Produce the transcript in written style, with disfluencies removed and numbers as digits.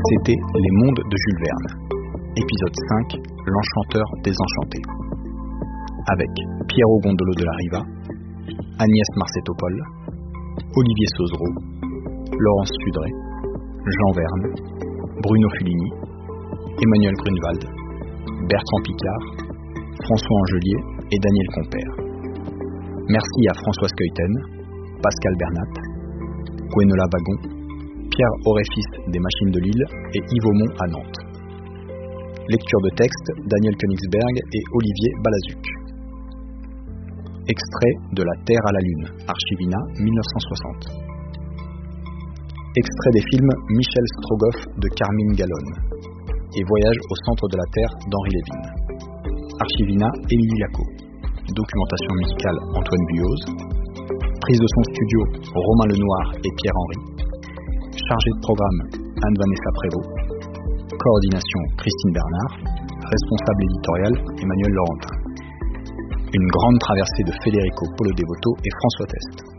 C'était Les Mondes de Jules Verne, épisode 5, L'Enchanteur désenchanté. Avec Piero Gondolo de la Riva, Agnès Marcetopol, Olivier Sauzereau, Laurence Sudré, Jean Verne, Bruno Fulini, Emmanuel Grunwald, Bertrand Picard, François Angelier et Daniel Compère. Merci à Françoise Keuten, Pascal Bernat, Gwenola Wagon, Pierre Auréfiste des Machines de Lille et Yves Aumont à Nantes. Lecture de texte, Daniel Königsberg et Olivier Balazuc. Extrait de La Terre à la Lune, Archivina, 1960. Extrait des films Michel Strogoff de Carmine Gallone et Voyage au centre de la Terre d'Henri Levine. Archivina, Émilie Laco. Documentation musicale, Antoine Buyoz. Prise de son studio, Romain Lenoir et Pierre Henry. Chargé de programme, Anne-Vanessa Prévost. Coordination, Christine Bernard. Responsable éditorial, Emmanuel Laurentin. Une grande traversée de Federico Polo Devoto et François Test.